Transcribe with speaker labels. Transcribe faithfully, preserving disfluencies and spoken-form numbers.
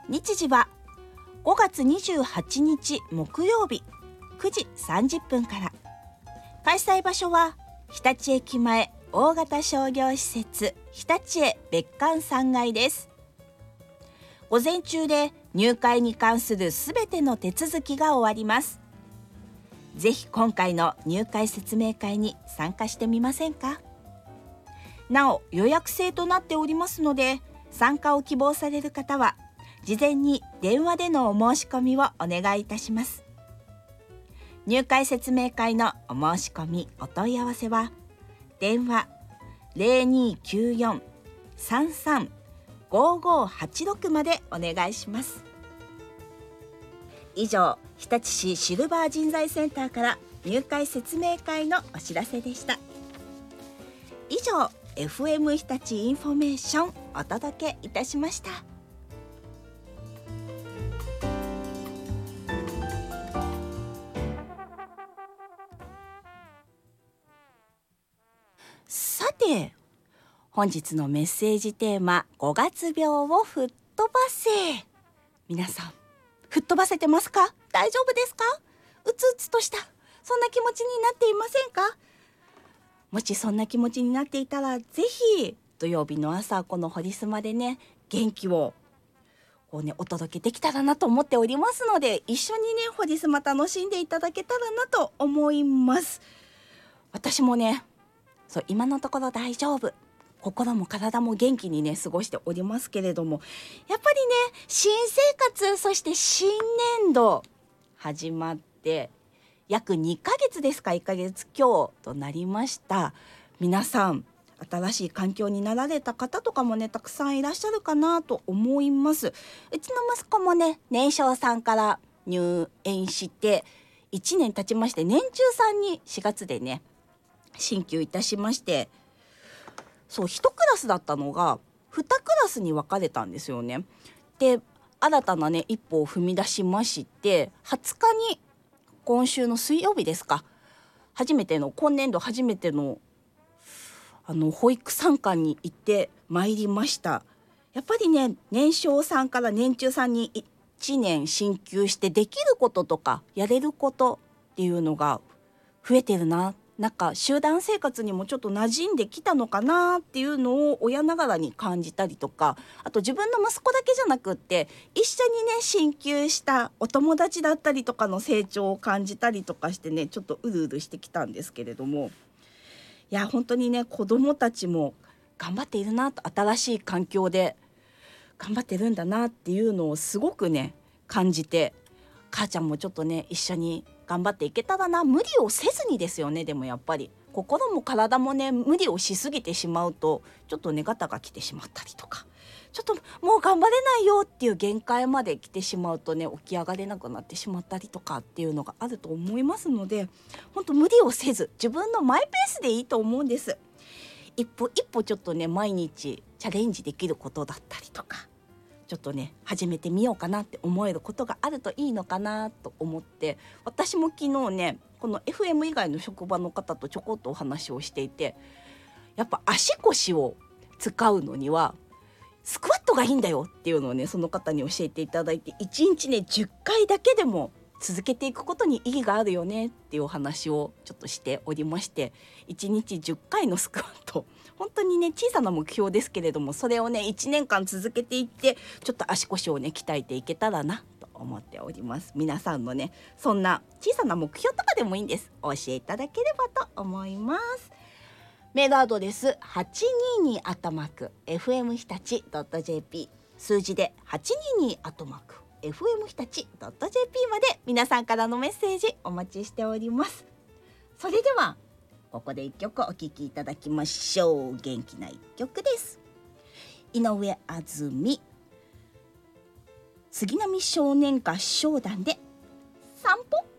Speaker 1: 日時はごがつにじゅうはちにち木曜日くじさんじゅっぷんから。開催場所は日立駅前大型商業施設日立へ別館さんがいです。午前中で入会に関するすべての手続きが終わります。ぜひ今回の入会説明会に参加してみませんか。なお予約制となっておりますので、参加を希望される方は事前に電話でのお申し込みをお願いいたします。入会説明会のお申し込みお問い合わせは電話 ゼロにきゅうよん さんさん ごごはちろく までお願いします。以上、日立市シルバー人材センターから入会説明会のお知らせでした。以上、エフエム 日立インフォメーションお届けいたしました。さて、本日のメッセージテーマ、ごがつ病を吹っ飛ばせ。皆さん吹っ飛ばせてますか？大丈夫ですか？うつうつとしたそんな気持ちになっていませんか？もしそんな気持ちになっていたら、ぜひ土曜日の朝このホリスマでね、元気をこうねお届けできたらなと思っておりますので、一緒にねホリスマ楽しんでいただけたらなと思います。私もね、そう今のところ大丈夫、心も体も元気にね過ごしておりますけれども、やっぱりね新生活、そして新年度始まって約にかげつですか、いっかげつ強となりました。皆さん新しい環境になられた方とかもねたくさんいらっしゃるかなと思います。うちの息子もね年少さんから入園していちねん経ちまして、年中さんにしがつでね進級いたしまして、そういちクラスだったのがにクラスに分かれたんですよね。で、新たなね一歩を踏み出しまして、はつかに今週の水曜日ですか、初めての今年度初めてのあの保育参観に行ってまいりました。やっぱりね年少さんから年中さんにいちねん進級してできることとかやれることっていうのが増えてるな、なんか集団生活にもちょっと馴染んできたのかなっていうのを親ながらに感じたりとか、あと自分の息子だけじゃなくって一緒にね進級したお友達だったりとかの成長を感じたりとかしてね、ちょっとうるうるしてきたんですけれども、いや本当にね子どもたちも頑張っているなと、新しい環境で頑張ってるんだなっていうのをすごくね感じて、母ちゃんもちょっとね一緒に頑張っていけたらな、無理をせずにですよね。でもやっぱり心も体もね無理をしすぎてしまうとちょっとねガタが来てしまったりとか、ちょっともう頑張れないよっていう限界まで来てしまうとね起き上がれなくなってしまったりとかっていうのがあると思いますので、本当無理をせず自分のマイペースでいいと思うんです。一歩一歩ちょっとね毎日チャレンジできることだったりとか、ちょっとね始めてみようかなって思えることがあるといいのかなと思って、私も昨日ねこの エフエム 以外の職場の方とちょこっとお話をしていて、やっぱ足腰を使うのにはスクワットがいいんだよっていうのをねその方に教えていただいて、いちにちねじゅっかいだけでも続けていくことに意義があるよねっていうお話をちょっとしておりまして、いちにちじゅっかいのスクワット、本当にね小さな目標ですけれども、それをねいちねんかん続けていってちょっと足腰をね鍛えていけたらなと思っております。皆さんのねそんな小さな目標とかでもいいんです、お教えいただければと思います。メールアドレス はちにーにー アットマーク エフエム 日立 ドット ジェーピー、 数字で はちにーにー アットマーク エフエム 日立 ドット ジェーピー まで皆さんからのメッセージお待ちしております。それではここで一曲お聴きいただきましょう。元気な一曲です。井上あずみ、杉並少年合唱団で散歩。